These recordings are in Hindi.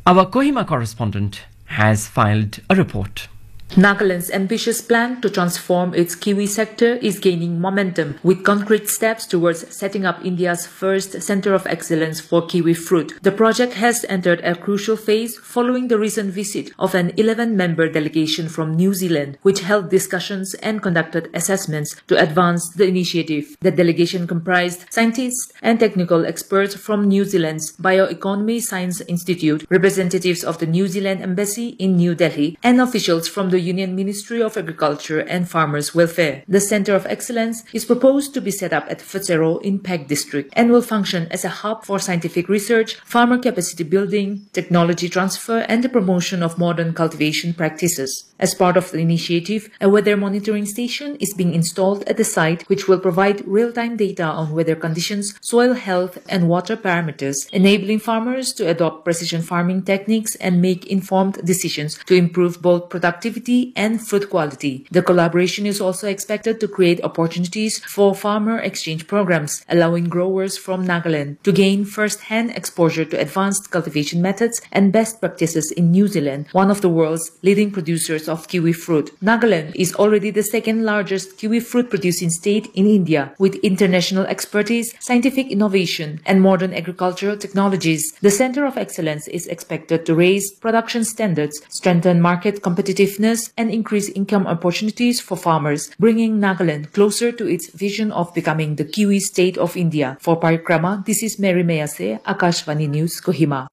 Our Kohima correspondent has filed a report. Nagaland's ambitious plan to transform its kiwi sector is gaining momentum with concrete steps towards setting up India's first Centre of Excellence for kiwi fruit. The project has entered a crucial phase following the recent visit of an 11-member delegation from New Zealand, which held discussions and conducted assessments to advance the initiative. The delegation comprised scientists and technical experts from New Zealand's Bioeconomy Science Institute, representatives of the New Zealand Embassy in New Delhi, and officials from the Union Ministry of Agriculture and Farmers Welfare. The Centre of Excellence is proposed to be set up at Futsero in Peck District and will function as a hub for scientific research, farmer capacity building, technology transfer, and the promotion of modern cultivation practices. As part of the initiative, a weather monitoring station is being installed at the site, which will provide real-time data on weather conditions, soil health, and water parameters, enabling farmers to adopt precision farming techniques and make informed decisions to improve both productivity and fruit quality. The collaboration is also expected to create opportunities for farmer exchange programs, allowing growers from Nagaland to gain first-hand exposure to advanced cultivation methods and best practices in New Zealand, one of the world's leading producers of kiwi fruit. Nagaland is already the second largest kiwi fruit producing state in India, with international expertise, scientific innovation, and modern agricultural technologies. The Centre of Excellence is expected to raise production standards, strengthen market competitiveness, and increase income opportunities for farmers, bringing Nagaland closer to its vision of becoming the kiwi state of India. For Parikrama, this is Mary Mayase, Akashvani News, Kohima.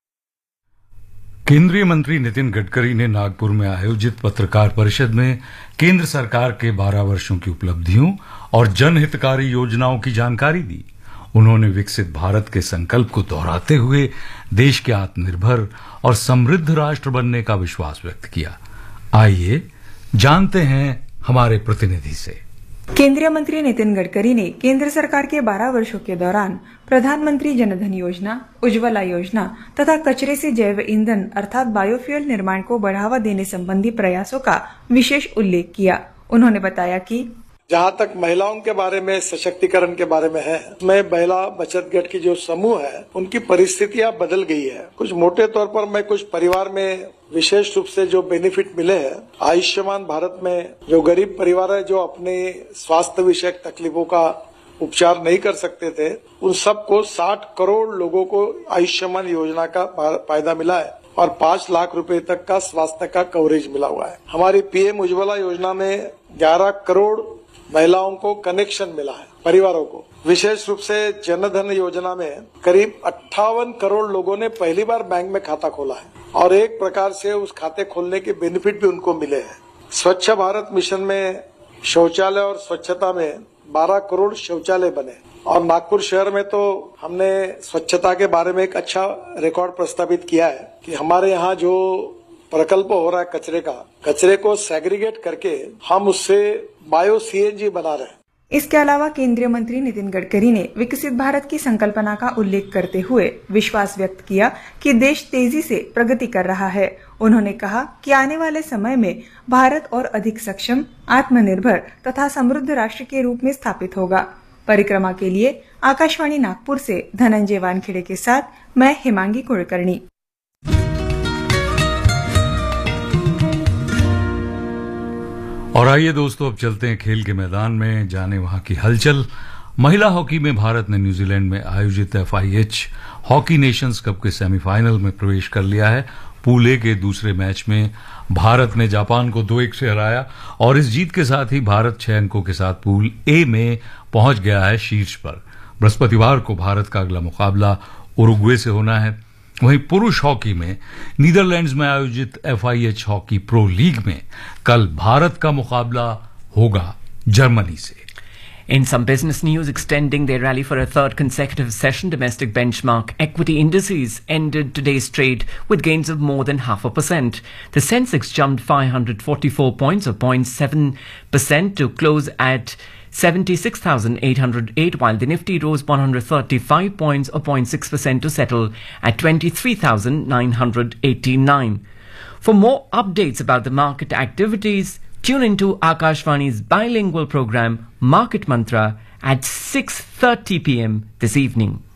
केंद्रीय मंत्री नितिन गडकरी ने नागपुर में आयोजित पत्रकार परिषद में केंद्र सरकार के 12 वर्षों की उपलब्धियों और जनहितकारी योजनाओं की जानकारी दी। उन्होंने विकसित भारत के संकल्प को दोहराते हुए देश के आत्मनिर्भर और समृद्ध राष्ट्र बनने का विश्वास व्यक्त किया। आइए जानते हैं हमारे प्रतिनिधि से। केंद्रीय मंत्री नितिन गडकरी ने केंद्र सरकार के 12 वर्षों के दौरान प्रधानमंत्री जनधन योजना, उज्ज्वला योजना तथा कचरे से जैव ईंधन अर्थात बायोफ्यूल निर्माण को बढ़ावा देने संबंधी प्रयासों का विशेष उल्लेख किया। उन्होंने बताया कि जहाँ तक महिलाओं के बारे में, सशक्तिकरण के बारे में है, मैं महिला बचत गट की जो समूह है उनकी परिस्थितियां बदल गई है। कुछ मोटे तौर पर मैं कुछ परिवार में विशेष रूप से जो बेनिफिट मिले हैं, आयुष्मान भारत में जो गरीब परिवार है जो अपने स्वास्थ्य विषयक तकलीफों का उपचार नहीं कर सकते थे, उन सबको 60 करोड़ लोगों को आयुष्मान योजना का फायदा मिला है और 5 लाख रुपए तक का स्वास्थ्य का कवरेज मिला हुआ है। हमारी पीएम उज्ज्वला योजना में 11 करोड़ महिलाओं को कनेक्शन मिला है, परिवारों को। विशेष रूप से जनधन योजना में करीब 58 करोड़ लोगों ने पहली बार बैंक में खाता खोला है और एक प्रकार से उस खाते खोलने के बेनिफिट भी उनको मिले हैं। स्वच्छ भारत मिशन में शौचालय और स्वच्छता में 12 करोड़ शौचालय बने और नागपुर शहर में तो हमने स्वच्छता के बारे में एक अच्छा रिकॉर्ड प्रस्तावित किया है कि हमारे यहाँ जो प्रकल्प हो रहा है कचरे को सेग्रीगेट करके हम उससे बायो सीएनजी बना रहे हैं। इसके अलावा केंद्रीय मंत्री नितिन गडकरी ने विकसित भारत की संकल्पना का उल्लेख करते हुए विश्वास व्यक्त किया कि देश तेजी से प्रगति कर रहा है। उन्होंने कहा कि आने वाले समय में भारत और अधिक सक्षम, आत्मनिर्भर तथा समृद्ध राष्ट्र के रूप में स्थापित होगा। परिक्रमा के लिए आकाशवाणी नागपुर से धनंजय वानखेड़े के साथ मैं हिमांगी कुलकर्णी। और आइए दोस्तों, अब चलते हैं खेल के मैदान में, जाने वहां की हलचल। महिला हॉकी में भारत ने न्यूजीलैंड में आयोजित FIH हॉकी नेशंस कप के सेमीफाइनल में प्रवेश कर लिया है। पूल ए के दूसरे मैच में भारत ने जापान को 2-1 से हराया और इस जीत के साथ ही भारत 6 अंकों के साथ पूल ए में पहुंच गया है शीर्ष पर। बृहस्पतिवार को भारत का अगला मुकाबला उरुग्वे से होना है। वहीं पुरुष हॉकी में नीदरलैंड्स में आयोजित FIH हॉकी प्रो लीग में कल भारत का मुकाबला होगा जर्मनी से। In some business news, extending their rally for a third consecutive session, domestic benchmark equity indices ended today's trade with gains of more than 0.5%. The Sensex jumped 544 points or 0.7% to close at 76,808, while the Nifty rose 135 points or 0.6% to settle at 23,989. For more updates about the market activities, tune into Akashvani's bilingual program Market Mantra at 6:30 p.m. this evening.